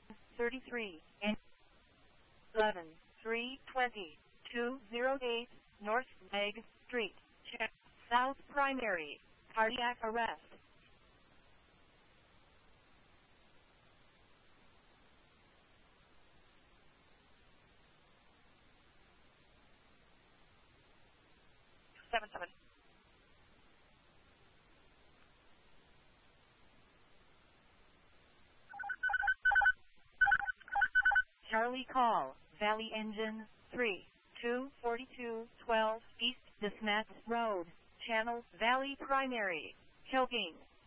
33 and 11 320 208 North Meg Street, South Primary, cardiac arrest. Seven. Charlie call, Valley Engine 3, 24212 East Desmet Road, Channel Valley Primary, Kilking.